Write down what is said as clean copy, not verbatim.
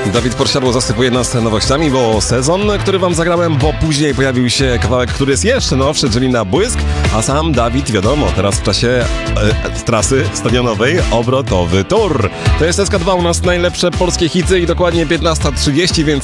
Dawid Podsiadło zasypuje nas nowościami, bo sezon, który wam zagrałem, bo później pojawił się kawałek, który jest jeszcze nowszy, czyli Na Błysk, a sam Dawid, wiadomo, teraz w czasie trasy stadionowej Obrotowy Tour. To jest SK2, u nas najlepsze polskie hity i dokładnie 15:30, więc